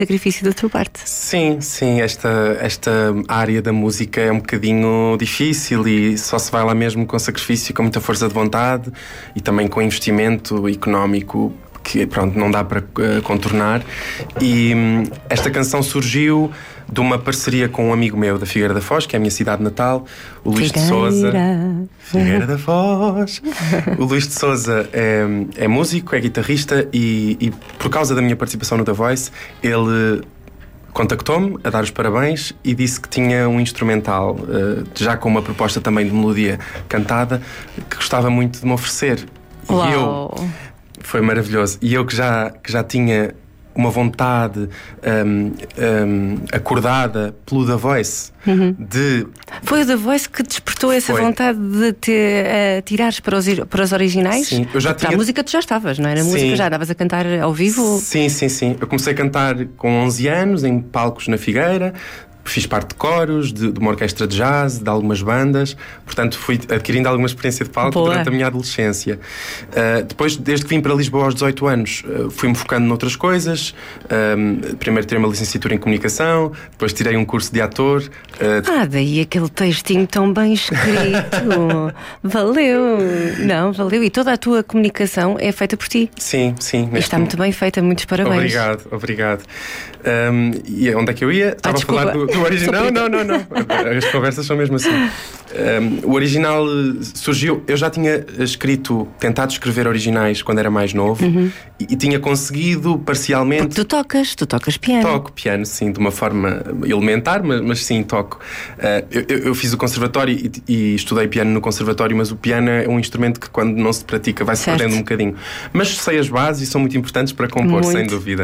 sacrifício da tua parte. Sim, esta área da música é um bocadinho difícil e só se vai lá mesmo com sacrifício, com muita força de vontade e também com investimento económico que, pronto, não dá para contornar. E esta canção surgiu de uma parceria com um amigo meu da Figueira da Foz, que é a minha cidade natal, o Luís de Sousa. Figueira da Foz. O Luís de Sousa é músico, é guitarrista e por causa da minha participação no The Voice, ele contactou-me a dar os parabéns e disse que tinha um instrumental, já com uma proposta também de melodia cantada, que gostava muito de me oferecer. Uau. E eu... Foi maravilhoso. E eu que já tinha uma vontade acordada pelo The Voice de... Foi o The Voice que despertou essa vontade de te tirares para os originais? Sim, eu já tinha... A música tu já estavas, não era? A música já andavas a cantar ao vivo? Sim. Eu comecei a cantar com 11 anos em palcos na Figueira. Fiz parte de coros, de uma orquestra de jazz, de algumas bandas. Portanto, fui adquirindo alguma experiência de palco durante a minha adolescência. Depois, desde que vim para Lisboa aos 18 anos, fui-me focando noutras coisas. Primeiro tirei uma licenciatura em comunicação, depois tirei um curso de ator. Daí aquele textinho tão bem escrito. Valeu! Não, valeu. E toda a tua comunicação é feita por ti. Sim. Está muito bem feita, muitos parabéns. Obrigado. E onde é que eu ia? Estava a falar do original? Não. As conversas são mesmo assim. O original surgiu... Eu já tinha tentado escrever originais quando era mais novo e tinha conseguido parcialmente... Porque tu tocas piano. Toco piano, sim, de uma forma elementar, mas sim, toco. Eu fiz o conservatório e estudei piano no conservatório, mas o piano é um instrumento que quando não se pratica vai-se perdendo um bocadinho. Mas sei as bases e são muito importantes para compor, sem dúvida.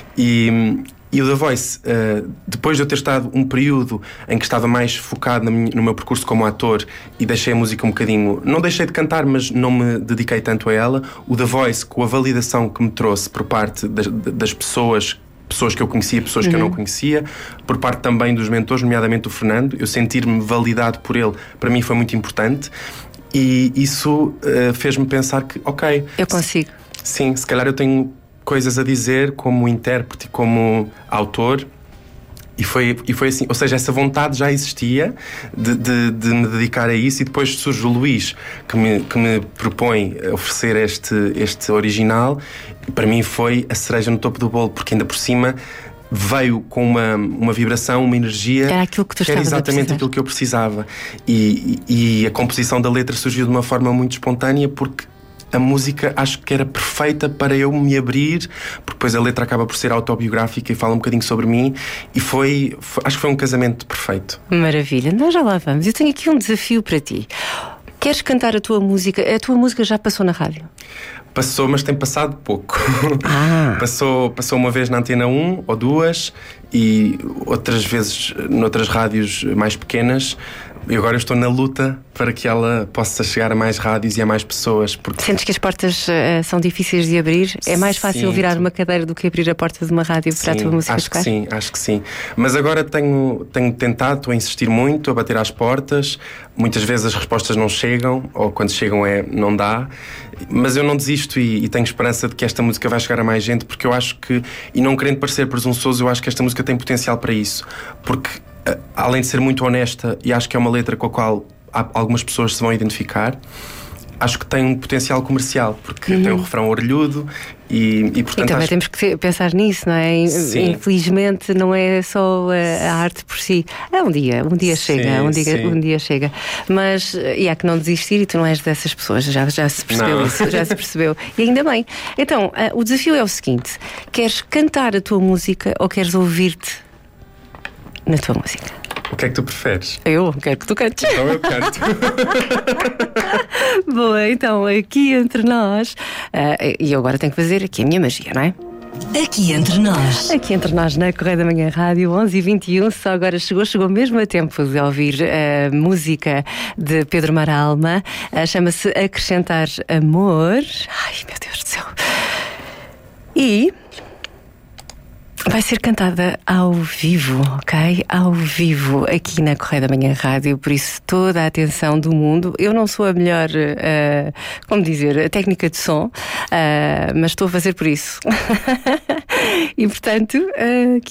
E o The Voice, depois de eu ter estado um período em que estava mais focado no meu percurso como ator e deixei a música um bocadinho... Não deixei de cantar, mas não me dediquei tanto a ela. O The Voice, com a validação que me trouxe por parte das pessoas que eu conhecia, pessoas que eu não conhecia, por parte também dos mentores, nomeadamente o Fernando, eu sentir-me validado por ele, para mim foi muito importante. E isso fez-me pensar que, ok... Eu consigo. Sim, se calhar eu tenho coisas a dizer como intérprete e como autor. E foi assim, ou seja, essa vontade já existia de me dedicar a isso. E depois surge o Luís que me propõe oferecer este original, e para mim foi a cereja no topo do bolo, porque ainda por cima veio com uma vibração, uma energia. Era aquilo que tu estavas a precisar. Exatamente aquilo que eu precisava. E a composição da letra surgiu de uma forma muito espontânea, porque a música acho que era perfeita para eu me abrir, porque depois a letra acaba por ser autobiográfica e fala um bocadinho sobre mim, e acho que foi um casamento perfeito. Maravilha, nós já lá vamos. Eu tenho aqui um desafio para ti. Queres cantar a tua música? A tua música já passou na rádio? Passou, mas tem passado pouco. Passou uma vez na Antena 1 ou 2 e outras vezes noutras rádios mais pequenas. E agora eu estou na luta para que ela possa chegar a mais rádios e a mais pessoas. Sentes que as portas são difíceis de abrir? É mais fácil virar uma cadeira do que abrir a porta de uma rádio para a tua música tocar? Acho que sim. Mas agora tenho tentado, estou a insistir muito, a bater às portas. Muitas vezes as respostas não chegam, ou quando chegam não dá. Mas eu não desisto e tenho esperança de que esta música vai chegar a mais gente, porque eu acho que, e não querendo parecer presunçoso, eu acho que esta música tem potencial para isso. Porque além de ser muito honesta, e acho que é uma letra com a qual algumas pessoas se vão identificar, acho que tem um potencial comercial, porque tem um refrão orelhudo e portanto... E também temos que pensar nisso, não é? Sim. Infelizmente não é só a arte por si. Um dia chega, um dia chega. Mas e há que não desistir, e tu não és dessas pessoas, já se percebeu isso, já se percebeu. E ainda bem. Então, o desafio é o seguinte: queres cantar a tua música ou queres ouvir-te na tua música? O que é que tu preferes? Eu quero que tu cantes. Então eu canto. Boa, então aqui entre nós, e eu agora tenho que fazer aqui a minha magia, não é? Aqui entre nós na Correia da Manhã Rádio 11h21. Só agora chegou mesmo a tempo de ouvir a música de Pedro Maralma. Chama-se Acrescentar Amor. Ai, meu Deus do céu. E vai ser cantada ao vivo, ok? Ao vivo, aqui na Correia da Manhã Rádio. Por isso, toda a atenção do mundo. Eu não sou a melhor, a técnica de som, mas estou a fazer por isso. E, portanto, aqui